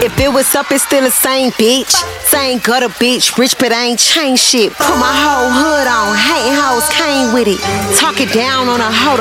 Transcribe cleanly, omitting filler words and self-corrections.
If it was up, it's still the same bitch. Same gutter bitch, rich but I ain't changed shit. Put my whole hood on, hating hoes came with it. Talk it down on a hoe.